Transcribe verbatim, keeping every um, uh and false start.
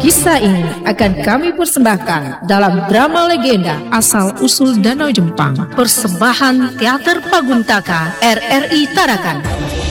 Kisah ini akan kami persembahkan dalam drama legenda asal-usul Danau Jepang, persembahan Teater Paguntaka R R I Tarakan.